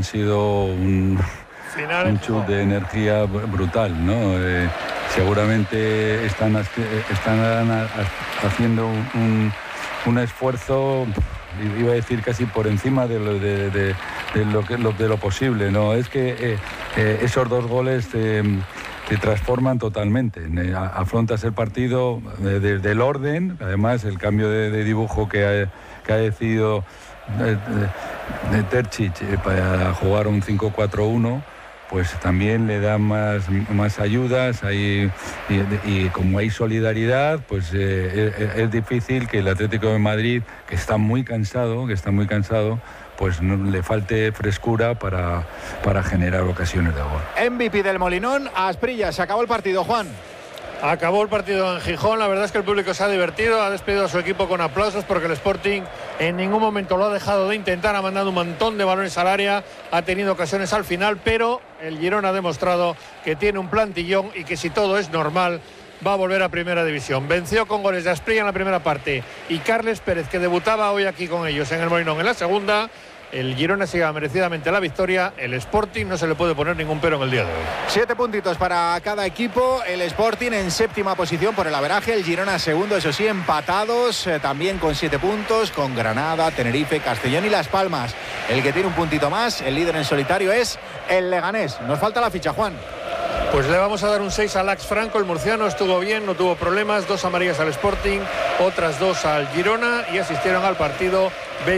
han sido un chute de energía brutal, ¿no? Seguramente están haciendo un esfuerzo, iba a decir casi por encima de lo posible, ¿no? Es que esos 2 goles te transforman totalmente. Afrontas el partido desde el orden, además el cambio de dibujo que ha decidido Terzic para jugar un 5-4-1, pues también le da más ayudas y como hay solidaridad, pues es difícil que el Atlético de Madrid, que está muy cansado, pues no le falte frescura para generar ocasiones de gol. MVP del Molinón, Asprilla. Se acabó el partido, Juan. Acabó el partido en Gijón. La verdad es que el público se ha divertido, ha despedido a su equipo con aplausos, porque el Sporting en ningún momento lo ha dejado de intentar, ha mandado un montón de balones al área, ha tenido ocasiones al final, pero el Girona ha demostrado que tiene un plantillón y que si todo es normal va a volver a Primera División. Venció con goles de Asprilla en la primera parte y Carles Pérez, que debutaba hoy aquí con ellos en el Molinón en la segunda. El Girona se lleva merecidamente la victoria. El Sporting no se le puede poner ningún pero en el día de hoy. 7 puntitos para cada equipo. El Sporting en 7ª posición por el averaje. El Girona segundo, eso sí, empatados también con 7 puntos, con Granada, Tenerife, Castellón y Las Palmas. El que tiene un puntito más, el líder en solitario, es el Leganés. Nos falta la ficha, Juan. Pues le vamos a dar un 6 a Lax Franco. El murciano estuvo bien, no tuvo problemas. 2 amarillas al Sporting, otras 2 al Girona, y asistieron al partido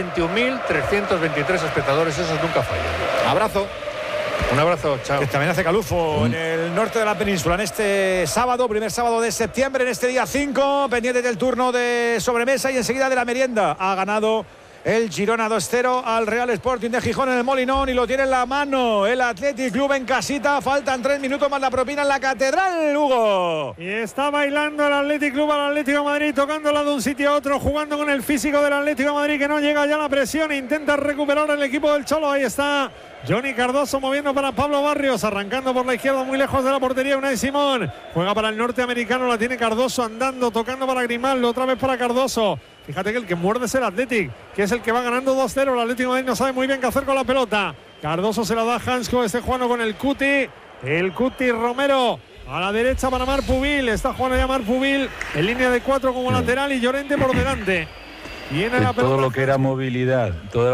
21.323 espectadores. Esos nunca fallan. Abrazo. Un abrazo, chao. Que también hace calufo en el norte de la península en este sábado, primer sábado de septiembre, en este día 5, pendiente del turno de sobremesa y enseguida de la merienda. Ha ganado el Girona 2-0 al Real Sporting de Gijón en el Molinón y lo tiene en la mano el Athletic Club en casita. Faltan 3 minutos más la propina en la Catedral, Hugo. Y está bailando el Athletic Club al Atlético de Madrid, tocándola de un sitio a otro, jugando con el físico del Atlético de Madrid, que no llega ya la presión. Intenta recuperar el equipo del Cholo. Ahí está Johnny Cardoso moviendo para Pablo Barrios, arrancando por la izquierda muy lejos de la portería Unai Simón. Juega para el norteamericano, la tiene Cardoso andando, tocando para Grimaldo, otra vez para Cardoso. Fíjate que el que muerde es el Athletic, que es el que va ganando 2-0. El Atlético de Madrid no sabe muy bien qué hacer con la pelota. Cardoso se la da a Hansko, este jugando con el Cuti. El Cuti Romero a la derecha para Marpubil. Está jugando ya Marpubil en línea de 4 como lateral y Llorente por delante. Viene la todo lo que era movilidad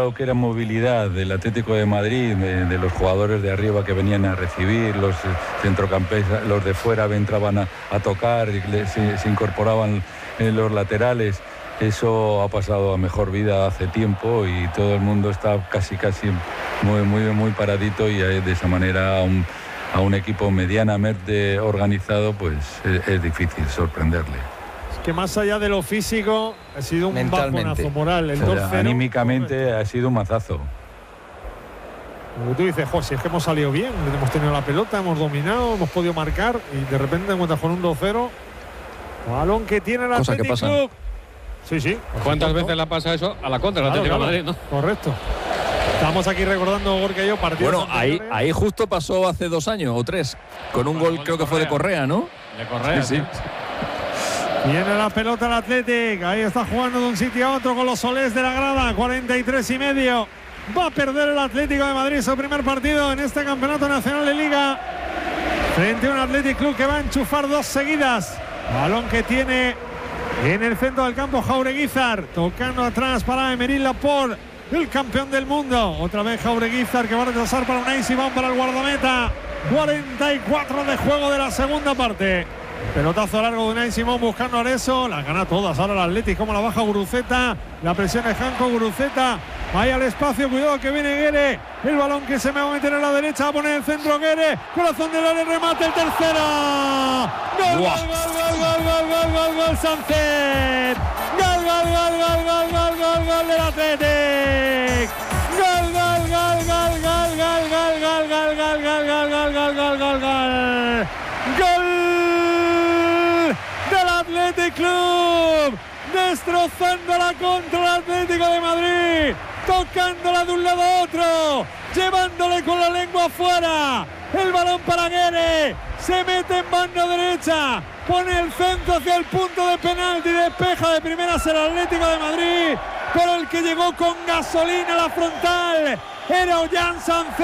del Atlético de Madrid, de los jugadores de arriba que venían a recibir, los centrocampistas, los de fuera entraban a tocar, se incorporaban los laterales. Eso ha pasado a mejor vida hace tiempo y todo el mundo está casi muy paradito, y de esa manera a un equipo medianamente organizado pues es difícil sorprenderle. Que más allá de lo físico ha sido un bajonazo moral. El 2-0, anímicamente ha sido un mazazo. Como tú dices, José, es que hemos salido bien, hemos tenido la pelota, hemos dominado, hemos podido marcar y de repente encuentras con un 2-0. Balón que tiene el Athletic Club. Sí. ¿Cuántas veces le pasa eso a la contra del Atlético de Madrid, no? Correcto. Estamos aquí recordando, Gorka y yo, partidos. Bueno, ahí justo pasó hace 2 años o 3, con un gol creo que fue de Correa, ¿no? De Correa, sí. Viene la pelota el Athletic, ahí está jugando de un sitio a otro con los solés de la grada, 43,5. Va a perder el Atlético de Madrid su primer partido en este campeonato nacional de Liga, frente a un Athletic Club que va a enchufar 2 seguidas. Balón que tiene en el centro del campo Jaureguizar, tocando atrás para Emery Laporte, el campeón del mundo. Otra vez Jaureguizar, que va a retrasar para Unai Simón, para el guardameta. 44 de juego de la segunda parte. Pelotazo largo de Unai Simón buscando a Areso. Las gana todas ahora el Athletic. Como la baja Guruceta. La presión de Janko. Guruceta. Ahí al espacio. Cuidado que viene Guere. El balón que se me va a meter a la derecha. Va a poner el centro Guere. Corazón del área. Remate el tercero. Gol, gol, Sánchez. Gol del Athletic. Gol del Athletic Club, destrozándola contra el Atlético de Madrid, tocándola de un lado a otro, llevándole con la lengua afuera, el balón para Guere, se mete en banda derecha, pone el centro hacia el punto de penalti, despeja de primeras el Atlético de Madrid, pero el que llegó con gasolina a la frontal era Ollán Sánchez.